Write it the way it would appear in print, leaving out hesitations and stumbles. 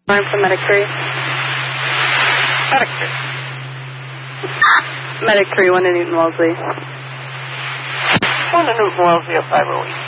I'm from Medic 3. Medic 3. Medic 3, 1 to Newton Wellesley. 1 to Newton Wellesley, 508.